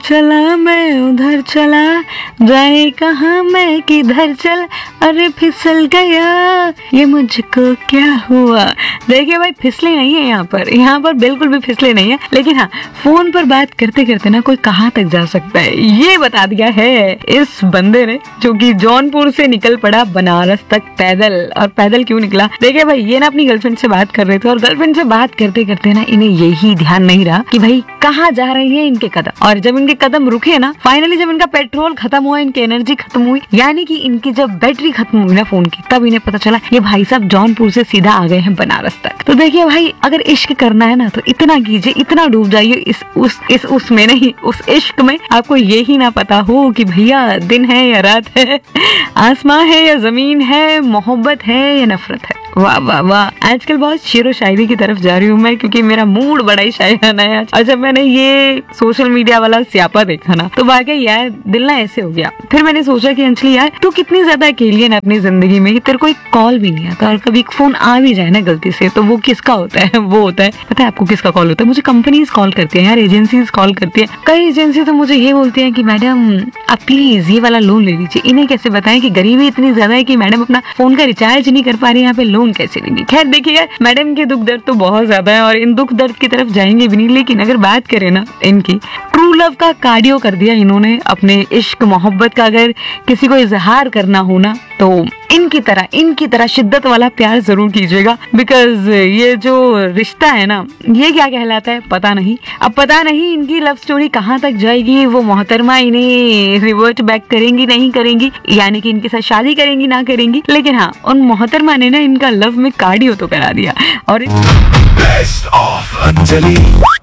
चला मैं उधर चला, जाए कहाँ मैं किधर चल, अरे फिसल गया ये मुझको क्या हुआ। देखिए भाई, फिसले नहीं है यहाँ पर बिल्कुल भी फिसले नहीं है, लेकिन हाँ, फोन पर बात करते करते ना कोई कहाँ तक जा सकता है ये बता दिया है इस बंदे ने, जो कि जौनपुर से निकल पड़ा बनारस तक पैदल। और पैदल क्यों निकला? देखिए भाई, ये ना अपनी गर्लफ्रेंड से बात कर रहे थे, और गर्लफ्रेंड से बात करते करते ना इन्हें यही ध्यान नहीं रहा कि भाई कहाँ जा रही है इनके कदम। और जब इनके कदम रुके ना, फाइनली जब इनका पेट्रोल खत्म हुआ, इनकी एनर्जी खत्म हुई, यानी कि इनकी जब बैटरी खत्म हुई ना फोन की, तब इन्हें पता चला ये भाई साहब जौनपुर से सीधा आ गए हैं बनारस तक। तो देखिए भाई, अगर इश्क करना है ना तो इतना कीजिए, इतना डूब जाइए उसमें नहीं, उस इश्क में आपको ये ही ना पता हो कि भैया दिन है या रात है, आसमां है या जमीन है, मोहब्बत है या नफरत है। वाह वाह वाह, आजकल बहुत शेरो शायरी की तरफ जा रही हूँ मैं, क्योंकि मेरा मूड बड़ा ही शायराना है आज। और जब मैंने ये सोशल मीडिया वाला स्यापा देखा ना, तो वाकई यार दिल ना ऐसे हो गया। फिर मैंने सोचा कि अंजलि यार, तू कितनी ज्यादा अकेली है ना अपनी जिंदगी में, तेरे कोई कॉल भी नहीं आता, और कभी फोन आ भी जाए ना गलती से, तो वो किसका होता है? वो होता है, पता है आपको किसका कॉल होता है? मुझे कंपनीज कॉल करती है यार, एजेंसीज कॉल करती है। कई एजेंसी तो मुझे ये बोलती है कि मैडम आप प्लीज ये वाला लोन ले लीजिए। इन्हें कैसे बताएं कि गरीबी इतनी ज्यादा है कि मैडम अपना फोन का रिचार्ज नहीं कर पा रही, यहाँ पे लोन कैसे लेंगी। खैर देखिए यार, मैडम के दुख दर्द तो बहुत ज्यादा है, और इन दुख दर्द की तरफ जाएंगे भी नहीं, लेकिन अगर बात करें ना इनकी ट्रू लव का, कार्डियो कर दिया इन्होंने अपने इश्क मोहब्बत का। अगर किसी को इजहार करना हो ना, तो इनकी तरह शिद्दत वाला प्यार जरूर कीजिएगा, बिकॉज ये जो रिश्ता है ना, ये क्या कहलाता है पता नहीं। अब पता नहीं इनकी लव स्टोरी कहाँ तक जाएगी, वो मोहतरमा इन्हें रिवर्ट बैक करेंगी नहीं करेंगी, यानी कि इनके साथ शादी करेंगी ना करेंगी, लेकिन हाँ, उन मोहतरमा ने ना इनका लव में कार्डियो तो करा दिया। और